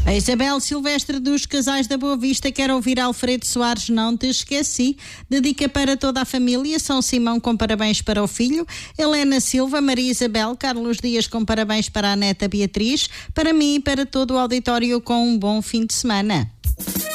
A Isabel Silvestre dos Casais da Boa Vista quer ouvir Alfredo Soares, Não Te Esqueci. Dedica para toda a família. São Simão com parabéns para o filho. Helena Silva, Maria Isabel, Carlos Dias com parabéns para a neta Beatriz. Para mim e para todo o auditório com um bom fim de semana.